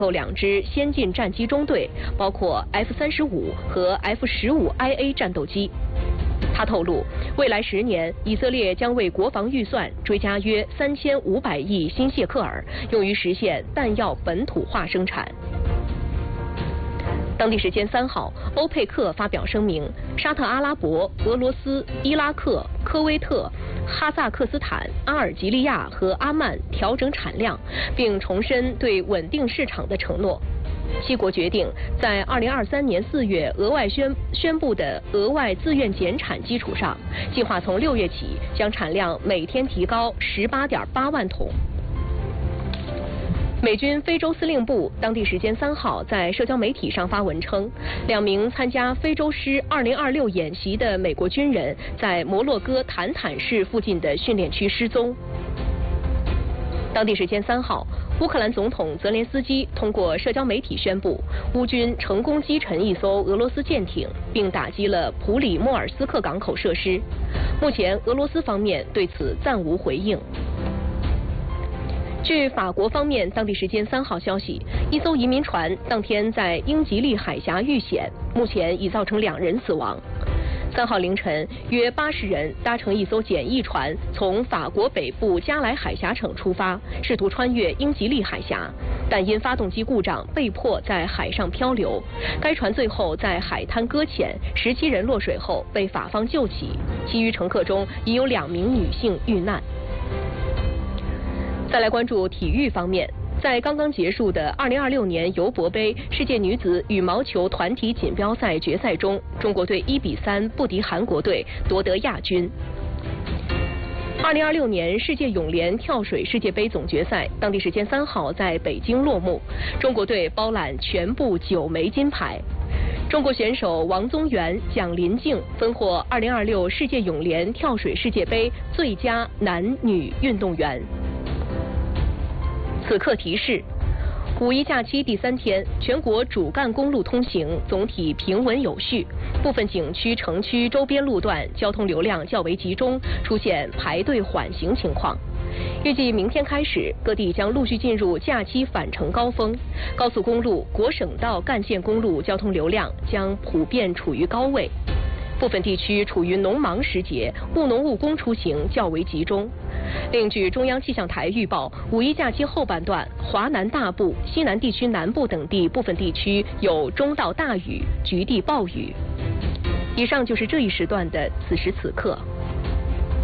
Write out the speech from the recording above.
后2支先进战机中队，包括 F-35和 F-15IA 战斗机。他透露，未来10年，以色列将为国防预算追加约3500亿新谢克尔，用于实现弹药本土化生产。当地时间3号，欧佩克发表声明，沙特阿拉伯、俄罗斯、伊拉克、科威特、哈萨克斯坦、阿尔及利亚和阿曼调整产量，并重申对稳定市场的承诺。7国决定在2023年4月额外宣布的额外自愿减产基础上，计划从6月起将产量每天提高18.8万桶。美军非洲司令部当地时间3号在社交媒体上发文称，2名参加非洲狮2026演习的美国军人在摩洛哥坦坦市附近的训练区失踪。当地时间3号，乌克兰总统泽连斯基通过社交媒体宣布，乌军成功击沉一艘俄罗斯舰艇，并打击了普里莫尔斯克港口设施。目前，俄罗斯方面对此暂无回应。据法国方面当地时间3号消息，一艘移民船当天在英吉利海峡遇险，目前已造成2人死亡。3号凌晨，约80人搭乘一艘简易船从法国北部加莱海峡省出发，试图穿越英吉利海峡，但因发动机故障被迫在海上漂流。该船最后在海滩搁浅，17人落水后被法方救起，其余乘客中已有2名女性遇难。再来关注体育方面。在刚刚结束的2026年尤伯杯世界女子羽毛球团体锦标赛决赛中，中国队1比3不敌韩国队，夺得亚军。2026年世界泳联跳水世界杯总决赛当地时间3号在北京落幕，中国队包揽全部9枚金牌。中国选手王宗源、蒋林静分获2026世界泳联跳水世界杯最佳男女运动员。此刻提示：五一假期第3天，全国主干公路通行总体平稳有序，部分景区、城区周边路段交通流量较为集中，出现排队缓行情况。预计明天开始，各地将陆续进入假期返程高峰，高速公路、国省道干线公路交通流量将普遍处于高位。部分地区处于农忙时节，务农务工出行较为集中。另据中央气象台预报，五一假期后半段，华南大部、西南地区南部等地部分地区有中到大雨，局地暴雨。以上就是这一时段的此时此刻。